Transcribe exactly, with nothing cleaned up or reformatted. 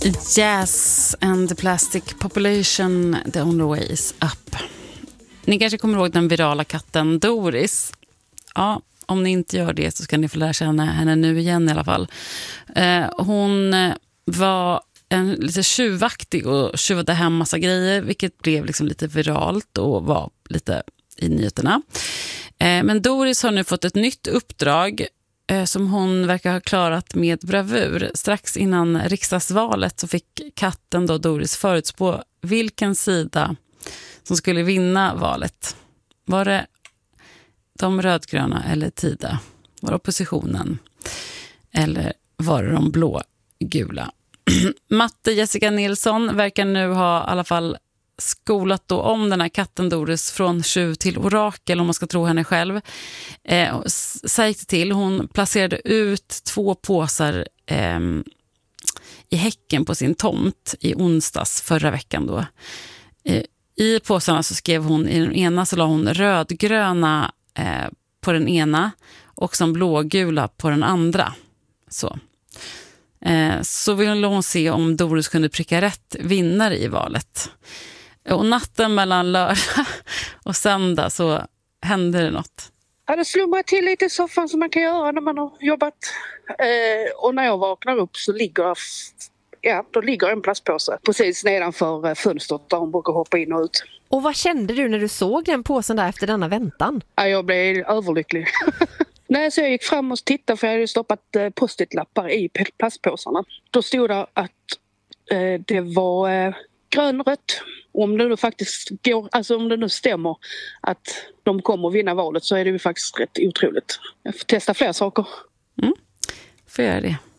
Jazz and the Plastic Population, the only way is up. Ni kanske kommer ihåg den virala katten Doris. Ja, om ni inte gör det så ska ni få lära känna henne nu igen i alla fall. Eh, hon var en lite tjuvaktig och tjuvade hem massa grejer, vilket blev liksom lite viralt och var lite i nyheterna. Eh, men Doris har nu fått ett nytt uppdrag eh, som hon verkar ha klarat med bravur. Strax innan riksdagsvalet så fick katten då Doris förutspå vilken sida som skulle vinna valet. Var det de rödgröna eller Tida? Var det oppositionen? Eller var det de blå-gula? Matte Jessica Nilsson verkar nu ha i alla fall skolat då om den här katten Doris från tjuv till orakel, om man ska tro henne själv. Eh, så gick det till. Hon placerade ut två påsar eh, i häcken på sin tomt i onsdags förra veckan då. Eh, I påsarna så skrev hon, i den ena så la hon rödgröna eh, på den ena och som blågula på den andra. Så. Eh, så ville hon se om Doris kunde pricka rätt vinnare i valet. Och natten mellan lördag och söndag så hände det något. Ja, det slog mig till lite i soffan som man kan göra när man har jobbat. Eh, och när jag vaknar upp så ligger, ja, då ligger en plastpåse precis nedanför fönstret där hon brukar hoppa in och ut. Och vad kände du när du såg den påsen där efter denna väntan? Ja, jag blev överlycklig. Nej, så jag gick fram och tittade för jag hade stoppat post-it-lappar i plastpåsarna. Då stod det att eh, det var eh, grönrött. Om det nu faktiskt går, alltså om det nu stämmer att de kommer att vinna valet så är det ju faktiskt rätt otroligt. Jag får testa fler saker. Mm, får göra det.